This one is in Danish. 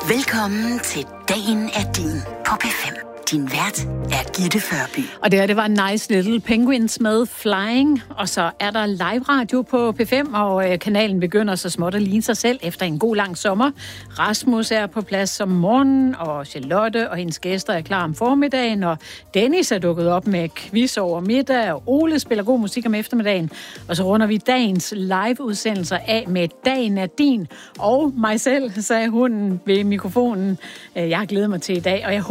Velkommen til Dagen er din på P5. Din vært er Gitte Førby. Og det var Nice Little Penguins med Flying. Og så er der live radio på P5, og kanalen begynder så småt at ligne sig selv efter en god lang sommer. Rasmus er på plads om morgenen, og Charlotte og hendes gæster er klar om formiddagen, og Dennis er dukket op med quiz over middag, og Ole spiller god musik om eftermiddagen. Og så runder vi dagens live-udsendelser af med Dagen er din, og mig selv, sagde hunden ved mikrofonen. Jeg har glædet mig til i dag, og jeg